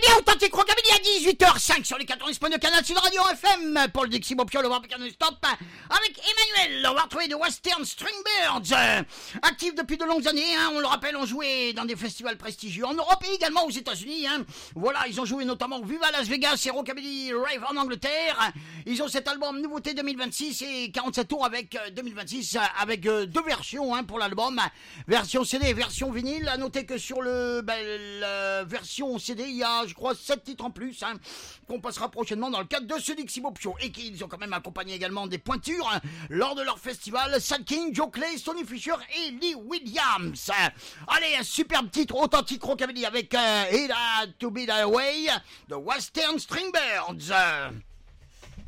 Authentique Rockabilly à 18h05 sur les 90.2 Canal Sud Radio FM pour le Dixie Bopio, le Warbeck Stop avec Emmanuel. On va retrouver de Western String Birds, actifs depuis de longues années, hein, on le rappelle, ont joué dans des festivals prestigieux en Europe et également aux États-Unis. Hein. Voilà, ils ont joué notamment au Viva Las Vegas et Rockabilly Rave en Angleterre. Ils ont cet album Nouveauté 2026 et 47 tours avec 2026 avec deux versions hein, pour l'album, version CD et version vinyle. À noter que sur la version CD, il y a, je crois, 7 titres en plus, hein, qu'on passera prochainement dans le cadre de ce Dixie Bopio et qu'ils ont quand même accompagné également des pointures hein, lors de leur festival. Sal King, Joe Clay, Sonny Fisher et Lee Williams. Allez, un superbe titre authentique rockabilly avec It Had to Be That Way de Western String Birds.